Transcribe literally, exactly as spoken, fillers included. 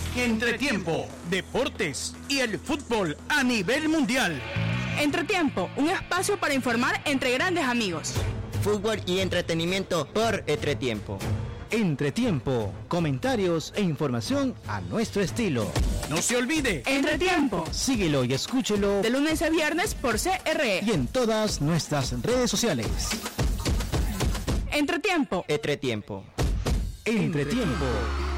Entretiempo, deportes y el fútbol a nivel mundial. Entretiempo, un espacio para informar entre grandes amigos. Fútbol y entretenimiento por Entretiempo. Entretiempo, comentarios e información a nuestro estilo. No se olvide. Entretiempo. Síguelo y escúchelo de lunes a viernes por C R E y en todas nuestras redes sociales. Entretiempo. Entretiempo. Entretiempo.